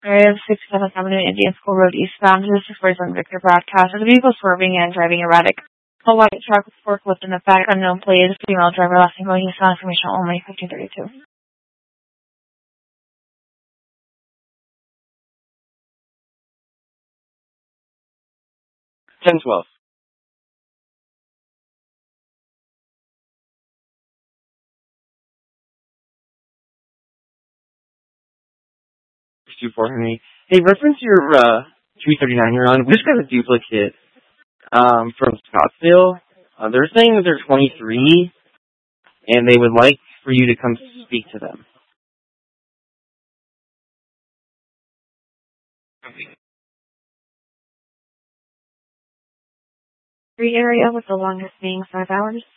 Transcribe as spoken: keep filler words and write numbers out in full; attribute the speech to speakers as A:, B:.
A: Area of sixty-seventh Avenue, Indian School Road eastbound. This is Bridgeland Victor broadcast. The vehicle swerving and driving erratic. A white truck with forklift in the back, unknown plate, female driver, last name going eastbound, information only, fifteen thirty-two.
B: ten twelve. two four Henry. Hey, reference your uh, three thirty-nine you're on. We just got a duplicate um, from Scottsdale. Uh, they're saying that they're twenty-three, and they would like for you to come speak to them.
A: Free area with the longest being five hours.